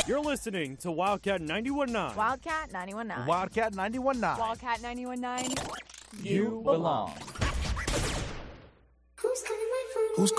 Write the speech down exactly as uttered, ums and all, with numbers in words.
You're listening to Wildcat ninety-one point nine. Wildcat ninety-one point nine. Wildcat ninety-one point nine. Wildcat ninety-one point nine. You belong. Who's gonna